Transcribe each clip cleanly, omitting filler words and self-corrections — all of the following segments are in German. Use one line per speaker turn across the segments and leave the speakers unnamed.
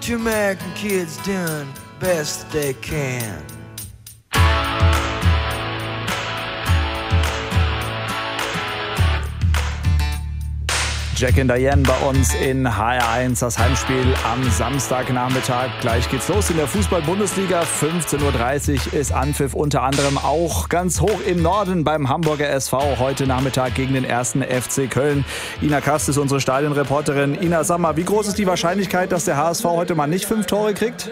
Two American kids doing best they can.
Jack and Diane bei uns in HR1, das Heimspiel am Samstagnachmittag. Gleich geht's los in der Fußball-Bundesliga. 15:30 Uhr ist Anpfiff, unter anderem auch ganz hoch im Norden beim Hamburger SV. Heute Nachmittag gegen den 1. FC Köln. Ina Kast ist unsere Stadionreporterin. Ina, sag mal, wie groß ist die Wahrscheinlichkeit, dass der HSV heute mal nicht 5 Tore kriegt?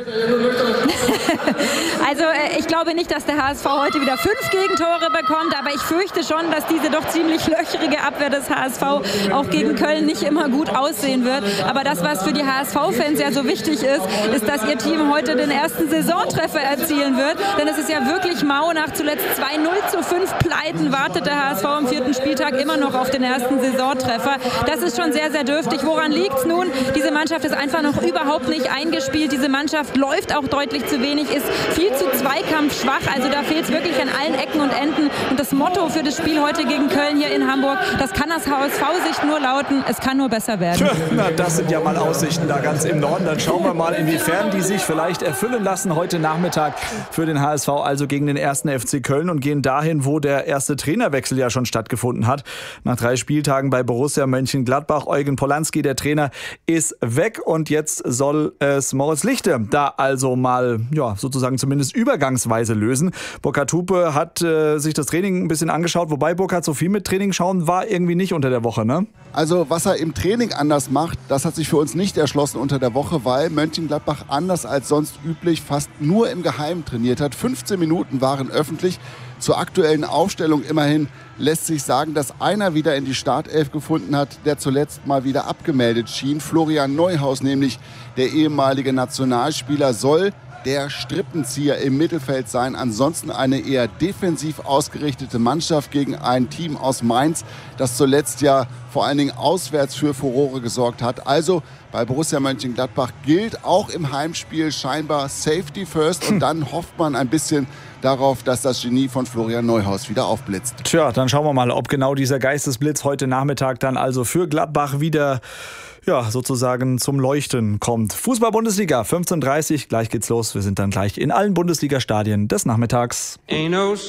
Also ich glaube nicht, dass der HSV heute wieder 5 Gegentore bekommt, aber ich fürchte schon, dass diese doch ziemlich löcherige Abwehr des HSV auch gegen Köln nicht immer gut aussehen wird. Aber das, was für die HSV-Fans ja so wichtig ist, ist, dass ihr Team heute den ersten Saisontreffer erzielen wird. Denn es ist ja wirklich mau. Nach zuletzt 2-0-5 Pleiten wartet der HSV am 4. Spieltag immer noch auf den ersten Saisontreffer. Das ist schon sehr, sehr dürftig. Woran liegt es nun? Diese Mannschaft ist einfach noch überhaupt nicht eingespielt. Diese Mannschaft läuft auch deutlich zu wenig, ist viel zu zweikampfschwach. Also da fehlt es wirklich an allen Ecken und Enden. Und das Motto für das Spiel heute gegen Köln hier in Hamburg, das kann aus HSV-Sicht nur lauten: Es kann nur besser werden.
Tja, na, das sind ja mal Aussichten da ganz im Norden. Dann schauen wir mal, inwiefern die sich vielleicht erfüllen lassen heute Nachmittag für den HSV, also gegen den 1. FC Köln, und gehen dahin, wo der erste Trainerwechsel ja schon stattgefunden hat. Nach 3 Spieltagen bei Borussia Mönchengladbach. Eugen Polanski, der Trainer, ist weg und jetzt soll es Moritz Lichte da also mal, ja, sozusagen zumindest übergangsweise lösen. Burkhard Hupe hat sich das Training ein bisschen angeschaut, wobei Burkhard, so viel mit Training schauen war irgendwie nicht unter der Woche, ne?
Also was er im Training anders macht, das hat sich für uns nicht erschlossen unter der Woche, weil Mönchengladbach anders als sonst üblich fast nur im Geheimen trainiert hat. 15 Minuten waren öffentlich. Zur aktuellen Aufstellung immerhin lässt sich sagen, dass einer wieder in die Startelf gefunden hat, der zuletzt mal wieder abgemeldet schien. Florian Neuhaus, nämlich der ehemalige Nationalspieler, soll der Strippenzieher im Mittelfeld sein. Ansonsten eine eher defensiv ausgerichtete Mannschaft gegen ein Team aus Mainz, das zuletzt ja vor allen Dingen auswärts für Furore gesorgt hat. Also bei Borussia Mönchengladbach gilt auch im Heimspiel scheinbar Safety first, und dann hofft man ein bisschen darauf, dass das Genie von Florian Neuhaus wieder aufblitzt.
Tja, dann schauen wir mal, ob genau dieser Geistesblitz heute Nachmittag dann also für Gladbach wieder, ja, sozusagen zum Leuchten kommt. Fußball-Bundesliga, 15:30 Uhr, gleich geht's los. Wir sind dann gleich in allen Bundesliga-Stadien des Nachmittags.